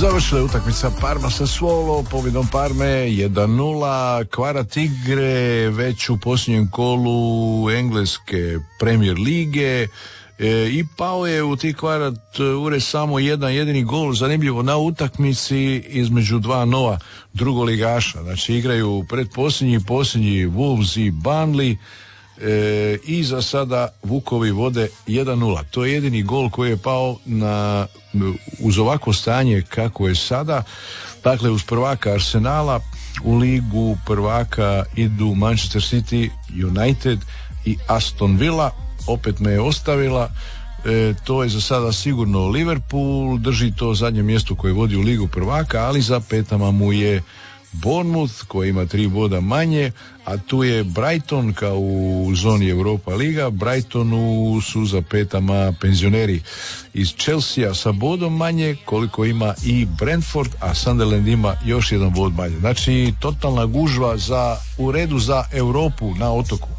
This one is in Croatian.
Završila je utakmica Parma Sassuolo, pobjedom Parme 1-0. Kvara Tigre već u posljednjem kolu engleske Premier lige i pao je u tih Kvarat ure samo jedan jedini gol, zanimljivo, na utakmici između dva nova drugoligaša. Znači igraju predposljednji i posljednji Wolves i Burnley. I za sada Vukovi vode 1-0. To je jedini gol koji je pao uz ovako stanje kako je sada. Dakle, uz prvaka Arsenala u ligu prvaka idu Manchester City, United i Aston Villa. Opet me je ostavila. To je za sada sigurno Liverpool, drži to zadnje mjesto koje vodi u ligu prvaka, ali za petama mu je Bournemouth koji ima 3 boda manje, a tu je Brighton kao u zoni Europa Liga. Brightonu su za petama penzioneri iz Chelsea sa bodom manje, koliko ima i Brentford, a Sunderland ima još jedan bod manje. Znači totalna gužva u redu za Europu na otoku.